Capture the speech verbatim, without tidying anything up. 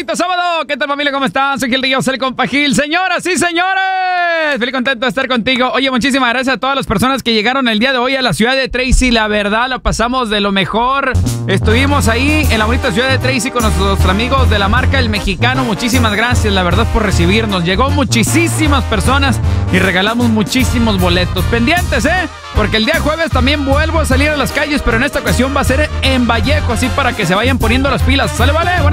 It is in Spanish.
bonito sábado. ¿Qué tal, familia? ¿Cómo están? Soy Gil Ríos, el compa Gil. Señoras y señores, feliz contento de estar contigo. Oye, muchísimas gracias a todas las personas que llegaron el día de hoy a la ciudad de Tracy. La verdad, la pasamos de lo mejor. Estuvimos ahí en la bonita ciudad de Tracy con nuestros amigos de la marca El Mexicano. Muchísimas gracias, la verdad, por recibirnos. Llegó muchísimas personas y regalamos muchísimos boletos. Pendientes, ¿eh? Porque el día jueves también vuelvo a salir a las calles, pero en esta ocasión va a ser en Vallejo, así para que se vayan poniendo las pilas. ¿Sale, vale? Buenas